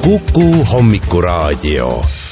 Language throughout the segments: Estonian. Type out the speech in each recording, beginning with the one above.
Kuku Hommikuraadio.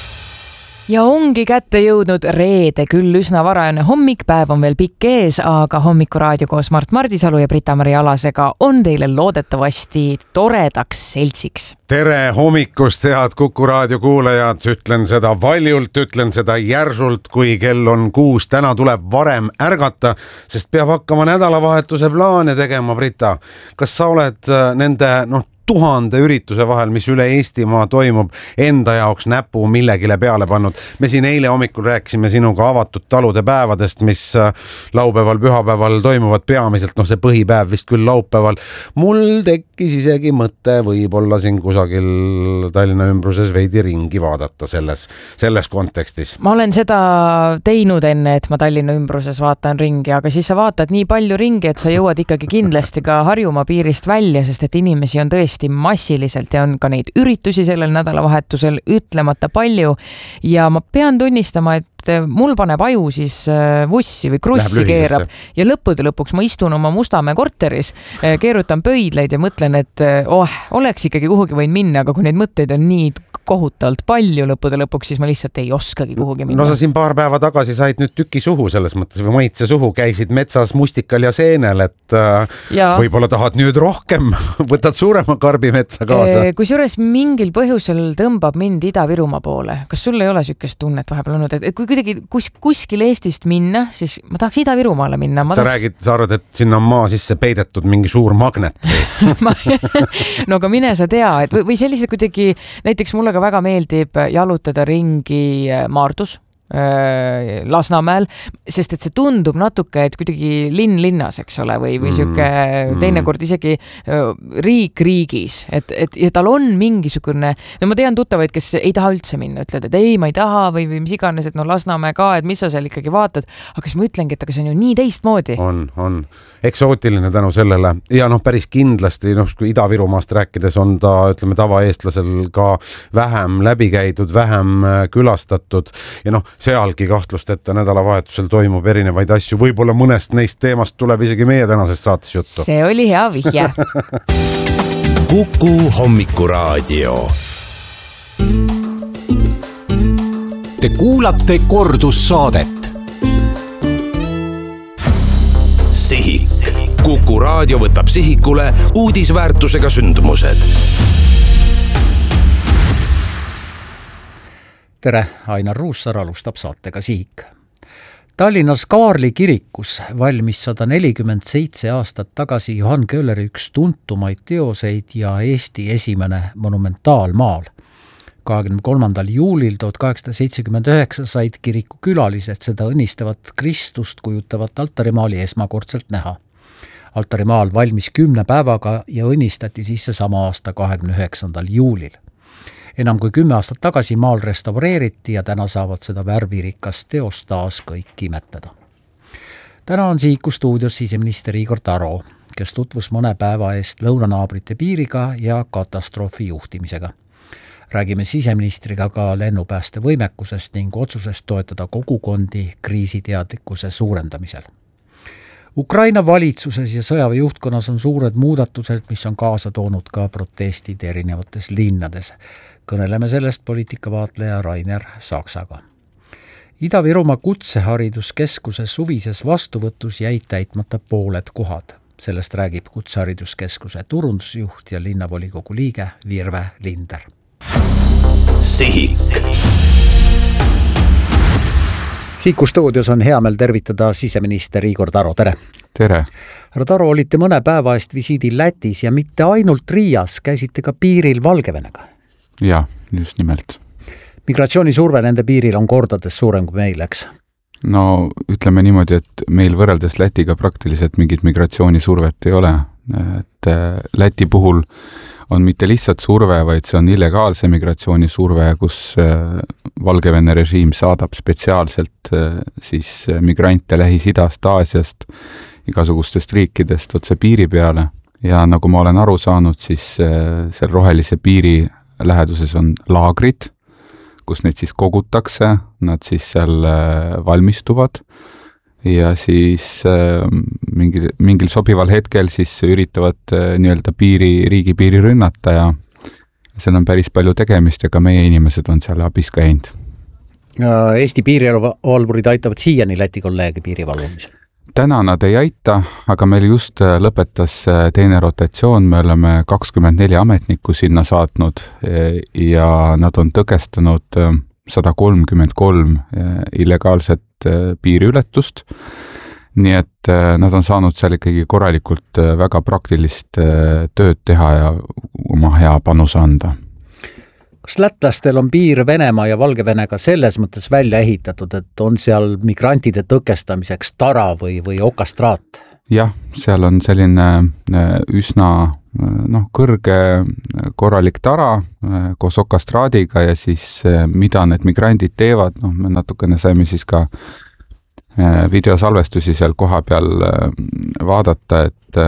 Ja ongi kätte jõudnud reede, küll üsna varajane hommik, päev on veel pikk ees, aga Hommikuraadio koos Mart Mardisalu ja Brita-Mari Alasega on teile loodetavasti toredaks seltsiks. Tere hommikust, head Kuku Raadio kuulajad, ütlen seda valjult, ütlen seda järsult, kui kell on 6, täna tuleb varem ärgata, sest peab hakkama nädalavahetuse plaane tegema, Brita. Kas sa oled nende 1000 ürituse vahel, mis üle Eestimaa toimub, enda jaoks näpu millegile peale pannud? Me siin eile hommikul rääkisime sinuga avatud talude päevadest, mis laupäeval, pühapäeval toimuvad peamiselt, see põhipäev vist küll laupäeval. Mul tekkis isegi mõte võib-olla siin kusagil Tallinna ümbruses veidi ringi vaadata selles kontekstis. Ma olen seda teinud enne, et ma Tallinna ümbruses vaatan ringi, aga siis sa vaatad nii palju ringi, et sa jõuad ikkagi kindlasti ka Harjumaa piirist välja, sest et inimesi on tõesti massiliselt ja on ka neid üritusi sellel nädalavahetusel ütlemata palju ja ma pean tunnistama, et mul paneb aju siis vussi või krussi keerab ja lõppude lõpuks ma istun oma Mustamäe korteris, keerutan pöidleid ja mõtlen, et oleks ikkagi kuhugi võin minna, aga kui neid mõtteid on nii kohutavalt palju lõppude lõpuks, siis ma lihtsalt ei oskagi kuhugi minna. No sa siin paar päeva tagasi said nüüd tüki suhu selles mõttes või maitse suhu, käisid metsas mustikal ja seenel, et võib-olla tahad nüüd rohkem, võtad suurema karbimetsa kaasa. Kusjuures mingil põhjusel tõmbab mind Ida-Virumaa poole. Kas sul ei ole sükest tunnet vahepeal olnud, et kui kuidagi kuskil Eestist minna, siis ma tahaks Ida-Virumaale minna. Sa arvad, et sinna on maa sisse peidetud mingi suur magnet või? No aga mine sa tea, et või sellised kuidagi, näiteks mulle ka väga meeldib jalutada ringi Maardus, Lasnamäel, sest et see tundub natuke, et kuidagi linn linnas, eks ole, või siuke teinekord isegi riik riigis, et ja tal on mingisugune, no ma tean tuttavaid, kes ei taha üldse minna, ütled, et ei, ma ei taha või mis iganes, et Lasnamäe ka, et mis sa seal ikkagi vaatad, aga siis ma ütlengi, et aga see on ju nii teistmoodi. On eksootiline tänu sellele ja päris kindlasti, kui Ida-Virumaast rääkides on ta, ütleme, tavaeestlasel ka vähem läbikäidud, vähem külastatud ja sealgi kahtlusteta nädalavahetusel toimub erinevaid asju. Võib-olla mõnest neist teemast tuleb isegi meie tänases saates juttu. See oli hea vihje. Kuku Hommikuraadio. Te kuulate kordussaadet. Sihik. Kuku Raadio võtab sihikule uudisväärtusega sündmused. Tere, Ainar Ruussaar alustab saatega Sihik. Tallinnas Kaarli kirikus valmis 147 aastat tagasi Johann Köhleri üks tuntumaid teoseid ja Eesti esimene monumentaalmaal. 23. juulil 1879 said kiriku külalised seda õnnistavat Kristust kujutavat altarimaali esmakordselt näha. Altarimaal valmis 10 päevaga ja õnnistati siis sama aasta 29. juulil. Enam kui 10 aastat tagasi maal restaureeriti ja täna saavad seda värvirikast teost taas kõik imetleda. Täna on Sihiku stuudios siseminister Igor Taro, kes tutvus mõne päeva eest lõunanaabrite piiriga ja katastroofi juhtimisega. Räägime siseministriga ka lennupääste võimekusest ning otsusest toetada kogukondi kriisiteadlikkuse suurendamisel. Ukraina valitsuses ja sõjaväe juhtkonnas on suured muudatused, mis on kaasa toonud ka protestid erinevates linnades. Kõneleme sellest poliitikavaatleja Rainer Saksaga. Ida-Virumaa kutsehariduskeskuse suvises vastuvõtus jäid täitmata pooled kohad. Sellest räägib kutsehariduskeskuse turundusjuht ja linnavolikogu liige Virve Linder. Sihik. Sihiku stuudios on hea meel tervitada siseminister Igor Taro, tere! Tere! Härra Taro, olite mõne päeva eest visiidil Lätis ja mitte ainult Riias, käisite ka piiril Valgevenega. Ja, just nimelt. Migratsioonisurve nende piiril on kordades suurem kui meil, eks? No ütleme niimoodi, et meil võrreldes Lätiga praktiliselt mingit migratsioonisurvet ei ole. Et Läti puhul on mitte lihtsalt surve, vaid see on illegaalse migratsiooni surve, kus Valgevene režiim saadab spetsiaalselt siis migrante Lähis-Idast, Aasiast, igasugustest riikidest otse piiri peale. Ja nagu ma olen aru saanud, siis seal rohelise piiri läheduses on laagrid, kus neid siis kogutakse, nad siis seal valmistuvad ja siis mingil sobival hetkel siis üritavad nii-öelda riigipiiri rünnata ja seal on päris palju tegemist ja ka meie inimesed on seal abis käinud. Eesti piirivalvurid aitavad siiani Läti kolleege piirivalvamisel? Täna nad ei aita, aga meil just lõpetas teine rotatsioon, me oleme 24 ametnikku sinna saatnud ja nad on tõkestanud 133 illegaalset piiriületust. Nii et nad on saanud seal ikkagi korralikult väga praktilist tööd teha ja oma hea panuse anda. Kas lätlastel on piir Venemaa ja Valgevenega selles mõttes välja ehitatud, et on seal migrantide tõkestamiseks tara või okastraat? Jah, seal on selline üsna kõrge korralik tara koos okastraadiga ja siis mida need migrandid teevad, me natukene saime siis ka videosalvestusi seal koha peal vaadata,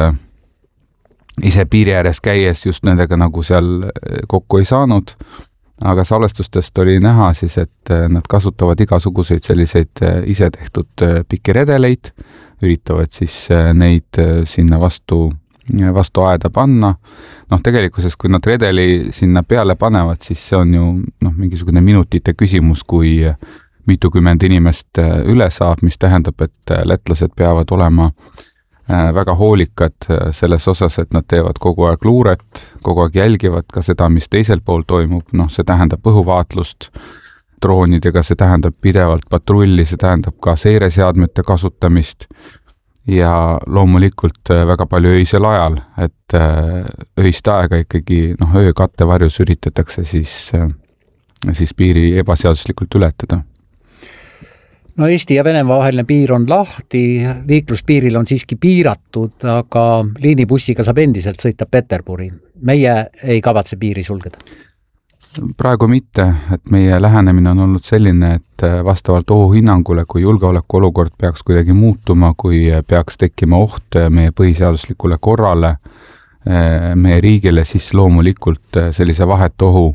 et ise piiri ääres käies just nendega nagu seal kokku ei saanud, aga salvestustest oli näha siis, et nad kasutavad igasuguseid selliseid ise tehtud pikki redeleid, üritavad siis neid sinna vastu aeda panna. Tegelikkuses, kui nad redeli sinna peale panevad, siis see on ju mingisugune minutite küsimus, kui mitukümmend inimest üle saab, mis tähendab, et lätlased peavad olema väga hoolikad selles osas, et nad teevad kogu aeg luuret, kogu aeg jälgivad ka seda, mis teisel pool toimub, see tähendab õhuvaatlust droonidega, see tähendab pidevalt patrulli, see tähendab ka seireseadmete kasutamist ja loomulikult väga palju öisel ajal, et öist aega ikkagi öö kattevarjus üritatakse siis piiri ebaseaduslikult ületada. Eesti ja Venemaa vaheline piir on lahti, liikluspiiril on siiski piiratud, aga liinibussiga saab endiselt sõita Peterburi. Meie ei kavatse piiri sulgeda. Praegu mitte, et meie lähenemine on olnud selline, et vastavalt ohuhinnangule, kui julgeolekuolukord peaks kuidagi muutuma, kui peaks tekkima oht meie põhiseaduslikule korrale, meie riigile, siis loomulikult sellise vahetu ohu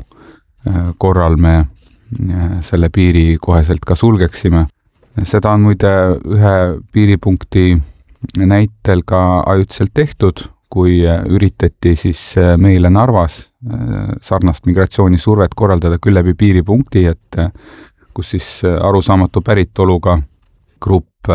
korral me selle piiri koheselt ka sulgeksime. Seda on muide ühe piiripunkti näitel ka ajutiselt tehtud, kui üritati siis meile Narvas sarnast migratsioonisurvet korraldada küll läbi piiripunkti, et kus siis arusaamatu päritoluga grupp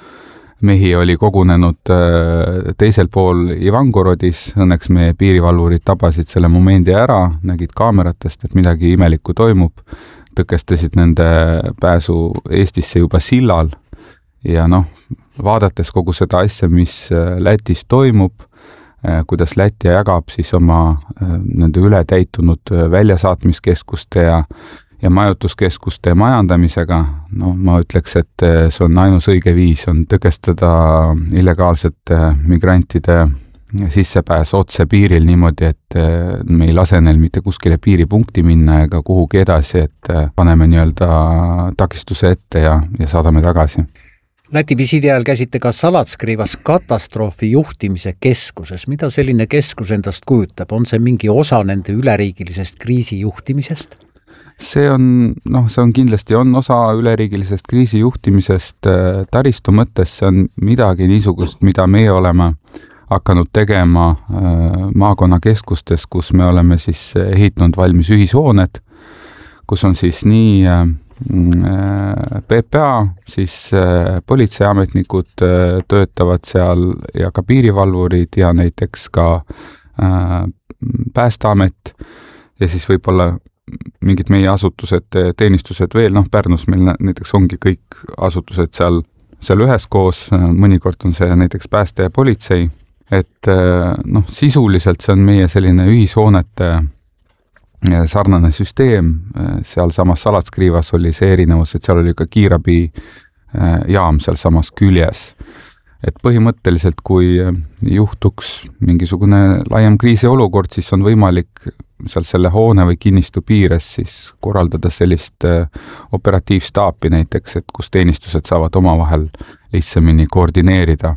mehi oli kogunenud teisel pool Ivangorodis. Õnneks meie piirivalvurid tabasid selle momendi ära, nägid kaameratest, et midagi imelikku toimub, tõkestasid nende pääsu Eestisse juba sillal ja vaadates kogu seda asja, mis Lätis toimub, kuidas Läti jagab siis oma nende ületäitunud väljasaatmiskeskuste ja majutuskeskuste majandamisega, ma ütleks, et see on ainus õige viis, on tõkestada illegaalsete migrantide sissepääs otse piiril niimoodi, et me ei lase neil mitte kuskile piiripunkti minna ega kuhugi edasi, et paneme nii-öelda takistuse ette ja saadame tagasi. Läti visiidi ajal käisite ka Salatskriivas katastroofi juhtimise keskuses. Mida selline keskus endast kujutab? On see mingi osa nende üleriigilisest kriisi juhtimisest? See on kindlasti osa üleriigilisest kriisi juhtimisest taristu mõttes, see on midagi niisugust, mida meie oleme hakanud tegema maakonnakeskustes, kus me oleme siis ehitanud valmis ühishooned, kus on siis nii PPA, siis politseiametnikud töötavad seal ja ka piirivalvurid ja näiteks ka Päästeamet ja siis võib-olla mingid meie asutused, teenistused veel, Pärnus meil näiteks ongi kõik asutused seal üheskoos, mõnikord on see näiteks pääste ja politsei, et sisuliselt see on meie selline ühishoonete sarnane süsteem, seal samas Salatskriivas oli see erinevus, et seal oli ka kiirabi jaam seal samas küljes. Et põhimõtteliselt, kui juhtuks mingisugune laiem kriisiolukord, siis on võimalik seal selle hoone või kinnistu piires siis korraldada sellist operatiivstaapi näiteks, et kus teenistused saavad omavahel lihtsamini koordineerida.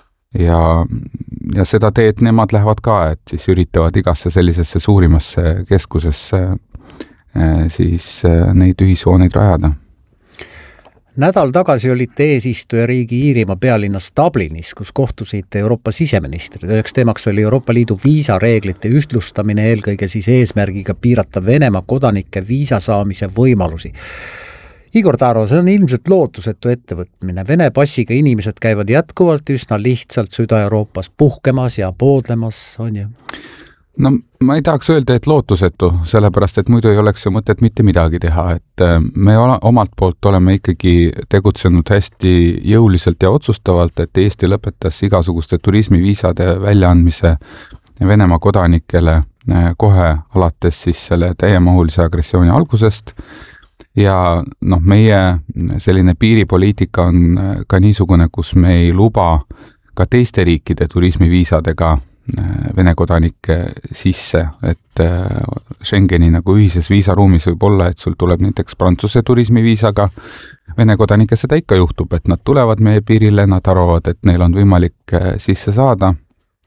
Ja seda teed nemad lähevad ka, et siis üritavad igasse sellisesse suurimasse keskusesse siis neid ühishooneid rajada. Nädal tagasi olite eesistujariigi Iirimaa pealinnas Dublinis, kus kohtusite Euroopa siseministrid. Üheks teemaks oli Euroopa Liidu viisareeglite ühtlustamine, eelkõige siis eesmärgiga piirata Venemaa kodanike viisa saamise võimalusi. Igor Taro, see on ilmselt lootusetu ettevõtmine. Vene passiga inimesed käivad jätkuvalt üsna lihtsalt Süda-Euroopas puhkemas ja poodlemas, on ju? No ma ei tahaks öelda, et lootusetu, sellepärast, et muidu ei oleks ju mõtet mitte midagi teha, et me omalt poolt oleme ikkagi tegutsenud hästi jõuliselt ja otsustavalt, et Eesti lõpetas igasuguste turismiviisade väljaandmise Venemaa kodanikele kohe alates siis selle täiemahulise agressiooni algusest ja meie selline piiripoliitika on ka niisugune, kus me ei luba ka teiste riikide turismiviisadega Vene kodanikke sisse, et Schengeni nagu ühises viisaruumis võib olla, et sul tuleb näiteks Prantsuse turismiviisaga Vene kodanikke, seda ikka juhtub, et nad tulevad meie piirile, nad arvavad, et neil on võimalik sisse saada.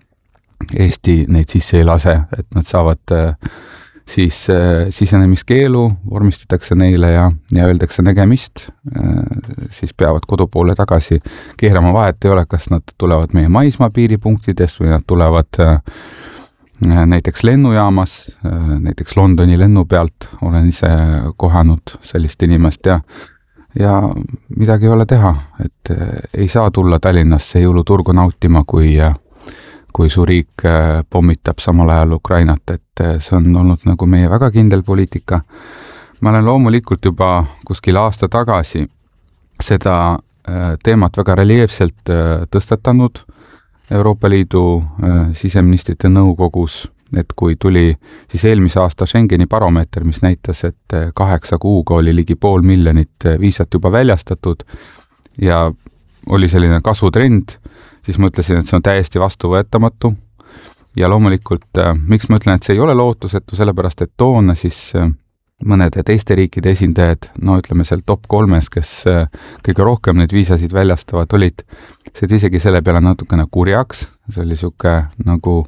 Eesti neid sisse ei lase, et nad saavad siis sisenemiskeelu, vormistatakse neile ja öeldakse nägemist, siis peavad kodu poole tagasi keerama, vahet ei ole, kas nad tulevad meie maismaa piiripunktidest või nad tulevad näiteks lennujaamas, näiteks Londoni lennu pealt, olen ise kohanud sellist inimest ja midagi ei ole teha, et ei saa tulla Tallinnasse jõuluturgu nautima, kui su riik pommitab samal ajal Ukrainat, et see on olnud nagu meie väga kindel poliitika. Ma olen loomulikult juba kuskil aasta tagasi seda teemat väga reljeefselt tõstatanud Euroopa Liidu siseministrite nõukogus, et kui tuli siis eelmise aasta Schengeni baromeeter, mis näitas, et 8 kuuga oli ligi 500 000 viisat juba väljastatud ja oli selline kasvutrend, siis ma ütlesin, et see on täiesti vastuvõetamatu ja loomulikult, miks ma ütlen, et see ei ole lootusetu, sellepärast, et toona siis mõnede teiste riikide esindajad, ütleme seal top 3, kes kõige rohkem neid viisasid väljastavad olid, see isegi selle peale natukene kurjaks, see oli siuke nagu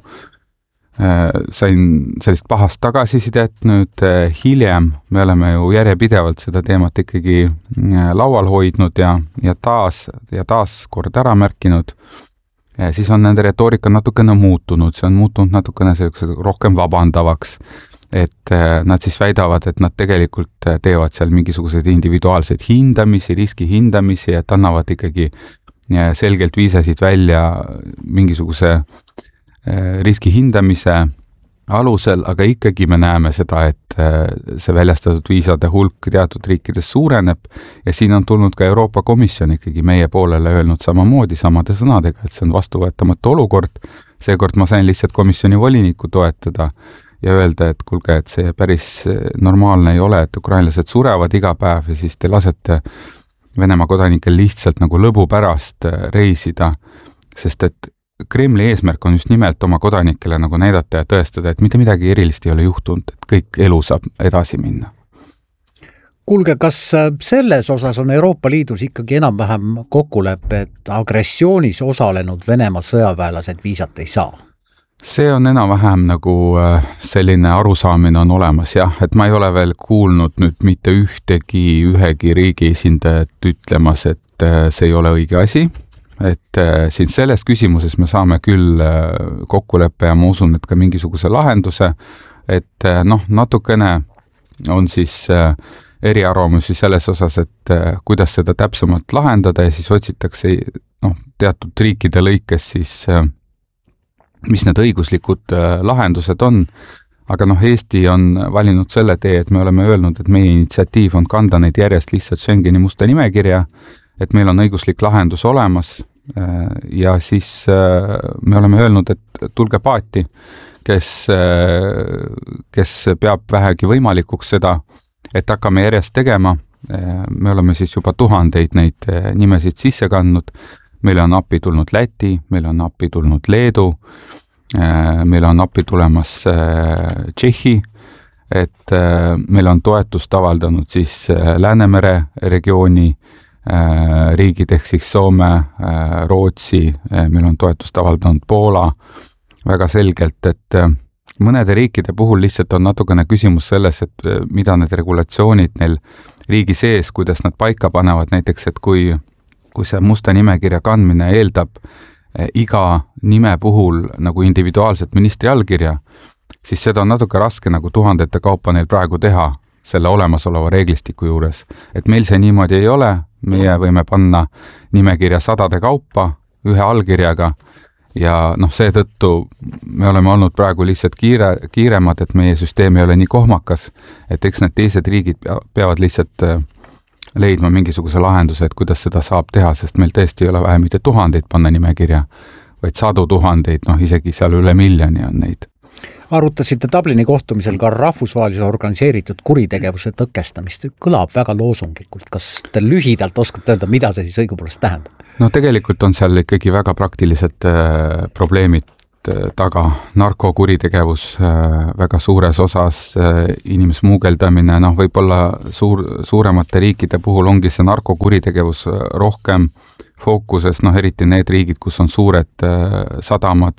sain sellist pahast tagasisidet, nüüd hiljem me oleme ju järjepidevalt seda teemat ikkagi laual hoidnud ja taas kord ära märkinud, siis on nende retoorika natukene muutunud, see on muutunud natukene rohkem vabandavaks, et nad siis väidavad, et nad tegelikult teevad seal mingisuguseid individuaalseid hindamisi, riski hindamisi, et annavad ikkagi selgelt viisasid välja mingisuguse riski hindamise alusel, aga ikkagi me näeme seda, et see väljastatud viisade hulk teatud riikides suureneb ja siin on tulnud ka Euroopa Komisjon ikkagi meie poolele öelnud samamoodi samade sõnadega, et see on vastuvõetamatu olukord. Seekord ma sain lihtsalt komisjoni voliniku toetada ja öelda, et kuulge, et see päris normaalne ei ole, et ukrainlased surevad iga päev ja siis te lasete Venemaa kodanikel lihtsalt nagu lõbu pärast reisida, sest et Kremli eesmärk on just nimelt oma kodanikele nagu näidata ja tõestada, et mitte midagi erilist ei ole juhtunud, et kõik elu saab edasi minna. Kuulge, kas selles osas on Euroopa Liidus ikkagi enam-vähem kokkulepe, et agressioonis osalenud Venemaa sõjaväelased viisat ei saa? See on enam-vähem nagu selline arusaamine on olemas, jah, et ma ei ole veel kuulnud nüüd mitte ühegi riigi esindajat ütlemas, et see ei ole õige asi. Et siin selles küsimuses me saame küll kokkuleppe ja ma usun, et ka mingisuguse lahenduse, et natukene on siis eriarvamusi selles osas, et kuidas seda täpsemalt lahendada ja siis otsitakse teatud riikide lõikes siis, mis need õiguslikud lahendused on. Aga Eesti on valinud selle tee, et me oleme öelnud, et meie initsiatiiv on kanda neid järjest lihtsalt Schengeni musta nimekirja, et meil on õiguslik lahendus olemas ja siis me oleme öelnud, et tulge paati, kes peab vähegi võimalikuks seda, et hakkame järjest tegema. Me oleme siis juba tuhandeid neid nimesid sisse kandnud. Meil on appi tulnud Läti, meil on appi tulnud Leedu, meil on appi tulemas Tšehhi, et meil on toetust avaldanud siis Läänemere regiooni riigid ehk siis Soome, Rootsi, meil on toetust avaldanud Poola väga selgelt, et mõnede riikide puhul lihtsalt on natukene küsimus selles, et mida need regulatsioonid neil riigi sees, kuidas nad paika panevad, näiteks, et kui see musta nimekirja kandmine eeldab iga nime puhul nagu individuaalset ministri allkirja, siis seda on natuke raske nagu tuhandete kaupa neil praegu teha selle olemasoleva reeglistiku juures. Et meil see niimoodi ei ole, meie võime panna nimekirja sadade kaupa ühe allkirjaga ja seetõttu me oleme olnud praegu lihtsalt kiiremad, et meie süsteem ei ole nii kohmakas, et eks need teised riigid peavad lihtsalt leidma mingisuguse lahenduse, et kuidas seda saab teha, sest meil tõesti ei ole vähe mitte tuhandeid panna nimekirja, vaid sadu tuhandeid, isegi seal üle miljoni on neid. Arutasite Dublini kohtumisel ka rahvusvahelise organiseeritud kuritegevuse tõkestamist. Kõlab väga loosunglikult. Kas te lühidalt oskate öelda, mida see siis õigupoolest tähendab? Tegelikult on seal ikkagi väga praktilised probleemid taga. Narkokuritegevus väga suures osas, inimsmuugeldamine, võib-olla suuremate riikide puhul ongi see narkokuritegevus rohkem fookuses, eriti need riigid, kus on suured sadamad,